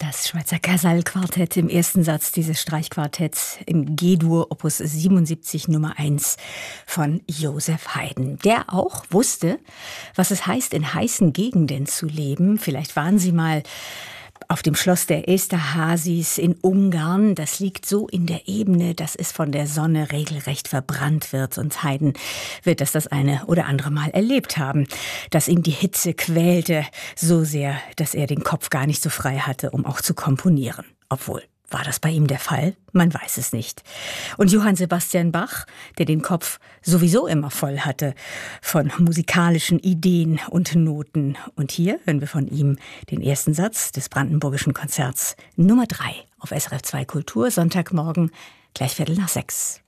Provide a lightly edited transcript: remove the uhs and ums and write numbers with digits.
Das Schweizer Casal-Quartett im ersten Satz dieses Streichquartetts in G-Dur Opus 77 Nummer 1 von Joseph Haydn, der auch wusste, was es heißt, in heißen Gegenden zu leben. Vielleicht waren Sie mal auf dem Schloss der Esterházys in Ungarn. Das liegt so in der Ebene, dass es von der Sonne regelrecht verbrannt wird. Und Haydn wird das eine oder andere Mal erlebt haben, dass ihm die Hitze quälte so sehr, dass er den Kopf gar nicht so frei hatte, um auch zu komponieren. Obwohl, war das bei ihm der Fall? Man weiß es nicht. Und Johann Sebastian Bach, der den Kopf sowieso immer voll hatte von musikalischen Ideen und Noten. Und hier hören wir von ihm den ersten Satz des Brandenburgischen Konzerts Nummer 3 auf SRF 2 Kultur, Sonntagmorgen, gleich 5:45.